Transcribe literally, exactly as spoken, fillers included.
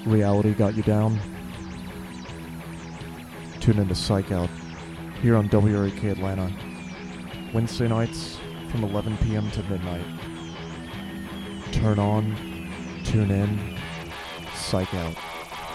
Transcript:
reality got you down, tune into Psych Out here on W R A K Atlanta, Wednesday nights from eleven p.m. to midnight. Turn on, tune in, Psych Out.